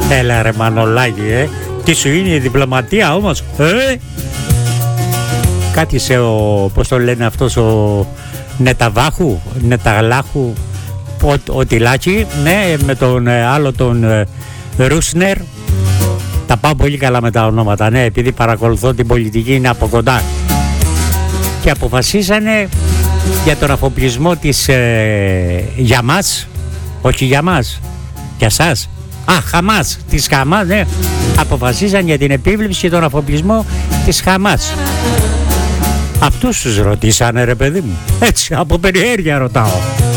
Έλα ρε Μανολάκη, τι σου είναι η διπλωματία όμως, Κάτι σε πώς το λένε αυτός ο Νεταγλάχου, ο Τιλάκη, ναι, με τον άλλο τον Ρούσνερ. Τα πάω πολύ καλά με τα ονόματα, ναι, επειδή παρακολουθώ την πολιτική, είναι από κοντά. Και αποφασίσανε για τον αφοπλισμό της για μας, όχι για μας, για σας. Χαμάς, της Χαμάς, ναι. Αποφασίσαν για την επίβλεψη και τον αφοπλισμό της Χαμάς. Αυτούς τους ρωτήσανε ρε παιδί μου. Έτσι, από περιέργεια ρωτάω.